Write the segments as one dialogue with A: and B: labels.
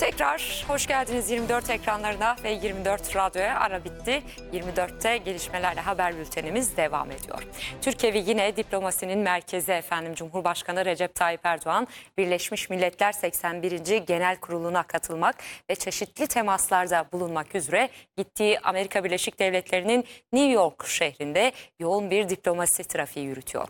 A: Tekrar hoş geldiniz 24 ekranlarına ve 24 radyoya. Ara bitti. 24'te gelişmelerle haber bültenimiz devam ediyor. Türkiye yine diplomasinin merkezi efendim. Cumhurbaşkanı Recep Tayyip Erdoğan Birleşmiş Milletler 81. Genel Kurulu'na katılmak ve çeşitli temaslarda bulunmak üzere gittiği Amerika Birleşik Devletleri'nin New York şehrinde yoğun bir diplomasi trafiği yürütüyor.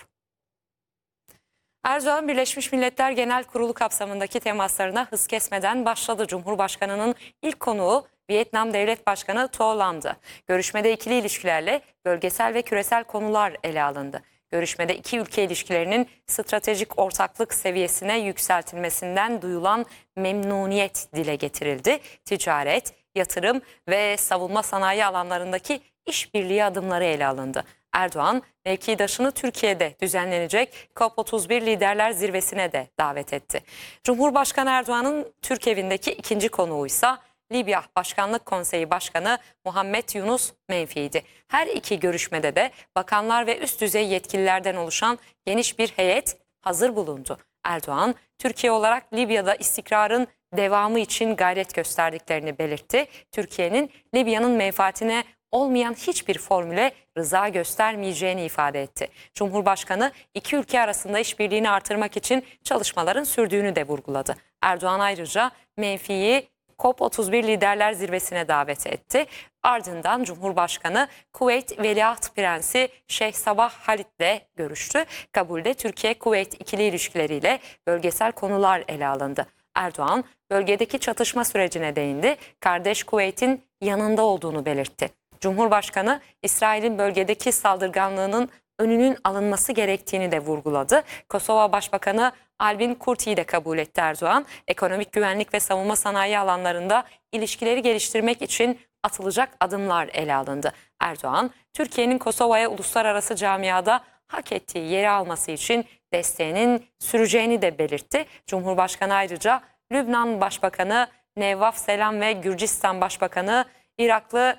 A: Erdoğan, Birleşmiş Milletler Genel Kurulu kapsamındaki temaslarına hız kesmeden başladı. Cumhurbaşkanının ilk konuğu Vietnam Devlet Başkanı To Lam'dı. Görüşmede ikili ilişkilerle bölgesel ve küresel konular ele alındı. Görüşmede iki ülke ilişkilerinin stratejik ortaklık seviyesine yükseltilmesinden duyulan memnuniyet dile getirildi. Ticaret, yatırım ve savunma sanayi alanlarındaki işbirliği adımları ele alındı. Erdoğan, mevkidaşını Türkiye'de düzenlenecek COP31 Liderler Zirvesi'ne de davet etti. Cumhurbaşkanı Erdoğan'ın Türk evindeki ikinci konuğuysa Libya Başkanlık Konseyi Başkanı Muhammed Yunus Menfi'ydi. Her iki görüşmede de bakanlar ve üst düzey yetkililerden oluşan geniş bir heyet hazır bulundu. Erdoğan, Türkiye olarak Libya'da istikrarın devamı için gayret gösterdiklerini belirtti. Türkiye'nin Libya'nın menfaatine olmayan hiçbir formüle rıza göstermeyeceğini ifade etti. Cumhurbaşkanı iki ülke arasında işbirliğini artırmak için çalışmaların sürdüğünü de vurguladı. Erdoğan ayrıca Menfi'yi COP31 Liderler Zirvesi'ne davet etti. Ardından Cumhurbaşkanı Kuveyt Veliaht Prensi Şeyh Sabah Halit'le görüştü. Kabul'de Türkiye-Kuveyt ikili ilişkileriyle bölgesel konular ele alındı. Erdoğan bölgedeki çatışma sürecine değindi. Kardeş Kuveyt'in yanında olduğunu belirtti. Cumhurbaşkanı İsrail'in bölgedeki saldırganlığının önünün alınması gerektiğini de vurguladı. Kosova Başbakanı Albin Kurti'yi de kabul etti Erdoğan. Ekonomik güvenlik ve savunma sanayi alanlarında ilişkileri geliştirmek için atılacak adımlar ele alındı. Erdoğan, Türkiye'nin Kosova'ya uluslararası camiada hak ettiği yeri alması için desteğinin süreceğini de belirtti. Cumhurbaşkanı ayrıca Lübnan Başbakanı Nevvaf Selam ve Gürcistan Başbakanı Iraklı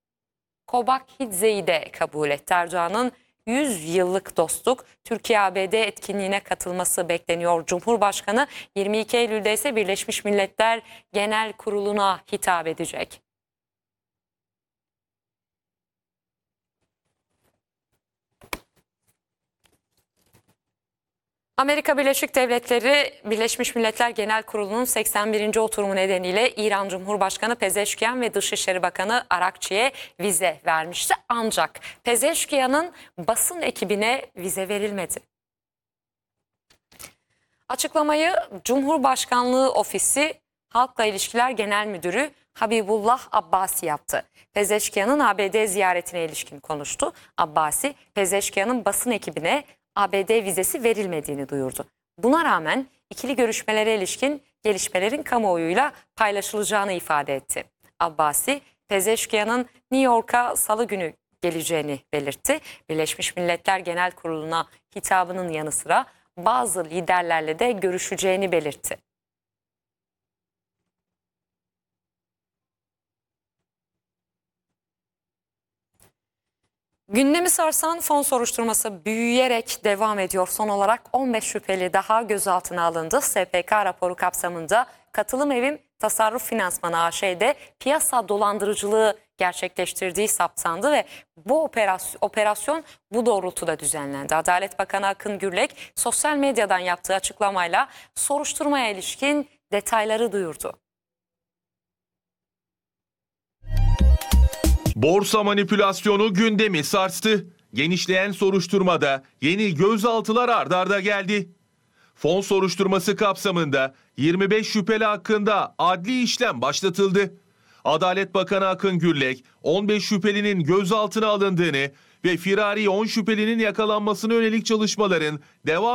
A: Kobakidze'yi de kabul etti. Erdoğan'ın 100 yıllık dostluk Türkiye-ABD etkinliğine katılması bekleniyor. Cumhurbaşkanı 22 Eylül'de ise Birleşmiş Milletler Genel Kurulu'na hitap edecek. Amerika Birleşik Devletleri Birleşmiş Milletler Genel Kurulu'nun 81. oturumu nedeniyle İran Cumhurbaşkanı Pezeşkiyan ve Dışişleri Bakanı Arakçi'ye vize vermişti. Ancak Pezeşkiyan'ın basın ekibine vize verilmedi. Açıklamayı Cumhurbaşkanlığı Ofisi Halkla İlişkiler Genel Müdürü Habibullah Abbasi yaptı. Pezeşkiyan'ın ABD ziyaretine ilişkin konuştu. Abbasi, Pezeşkiyan'ın basın ekibine ABD vizesi verilmediğini duyurdu. Buna rağmen ikili görüşmelere ilişkin gelişmelerin kamuoyuyla paylaşılacağını ifade etti. Abbasi, Pezeşkiyan'ın New York'a salı günü geleceğini belirtti. Birleşmiş Milletler Genel Kurulu'na hitabının yanı sıra bazı liderlerle de görüşeceğini belirtti. Gündemi sarsan fon soruşturması büyüyerek devam ediyor. Son olarak 15 şüpheli daha gözaltına alındı. SPK raporu kapsamında Katılım Evim Tasarruf Finansmanı AŞ'de piyasa dolandırıcılığı gerçekleştirdiği saptandı ve bu operasyon bu doğrultuda düzenlendi. Adalet Bakanı Akın Gürlek sosyal medyadan yaptığı açıklamayla soruşturmaya ilişkin detayları duyurdu.
B: Borsa manipülasyonu gündemi sarstı. Genişleyen soruşturmada yeni gözaltılar ard arda geldi. Fon soruşturması kapsamında 25 şüpheli hakkında adli işlem başlatıldı. Adalet Bakanı Akın Gürlek 15 şüphelinin gözaltına alındığını ve firari 10 şüphelinin yakalanmasına yönelik çalışmaların devam